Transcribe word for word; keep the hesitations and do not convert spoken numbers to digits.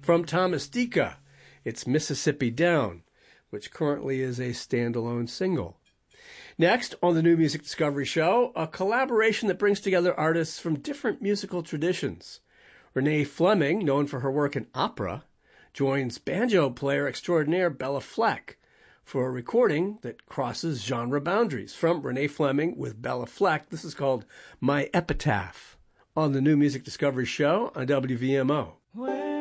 From Thomas Dika, it's Mississippi Down, which currently is a standalone single. Next, on the New Music Discovery Show, a collaboration that brings together artists from different musical traditions. Renee Fleming, known for her work in opera, joins banjo player extraordinaire Bella Fleck for a recording that crosses genre boundaries. From Renee Fleming with Bella Fleck, this is called My Epitaph on the New Music Discovery Show on W V M O.